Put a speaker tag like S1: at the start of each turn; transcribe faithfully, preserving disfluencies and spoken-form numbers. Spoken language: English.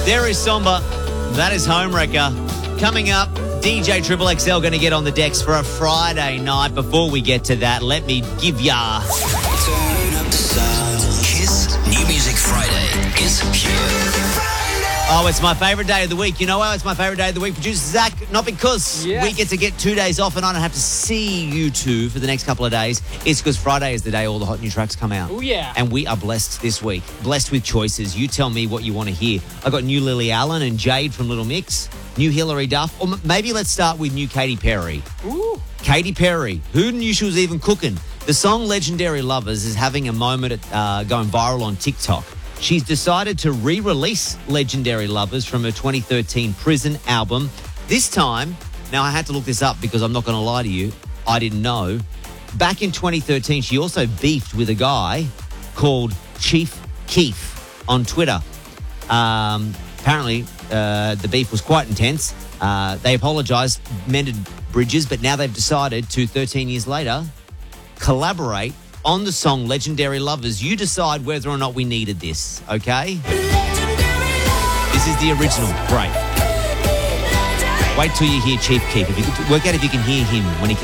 S1: There is Somber. That is Homewrecker. Coming up, D J Triple X L going to get on the decks for a Friday night. Before we get to that, let me give ya...
S2: Turn up the sound. Kiss New Music Friday is here.
S1: Oh, it's my favourite day of the week. You know why it's my favourite day of the week? Producer Zach, not because
S3: Yes.
S1: we get to get two days off and I don't have to see you two for the next couple of days. It's because Friday is the day all the hot new tracks come out.
S3: Oh, yeah.
S1: And we are blessed this week. Blessed with choices. You tell me what you want to hear. I got new Lily Allen and Jade from Little Mix, new Hilary Duff, or m- maybe let's start with new Katy Perry.
S3: Ooh.
S1: Katy Perry, who knew she was even cooking? The song Legendary Lovers is having a moment at, uh, going viral on TikTok. She's decided to re-release Legendary Lovers from her twenty thirteen Prison album. This time, now I had to look this up because I'm not going to lie to you, I didn't know. Back in twenty thirteen, she also beefed with a guy called Chief Keef on Twitter. Um, apparently, uh, the beef was quite intense. Uh, they apologised, mended bridges, but now they've decided to, thirteen years later, collaborate on the song Legendary Lovers. You decide whether or not we needed this, okay? This is the original. Great. Wait till you hear Chief Keef. If you could work out if you can hear him when he comes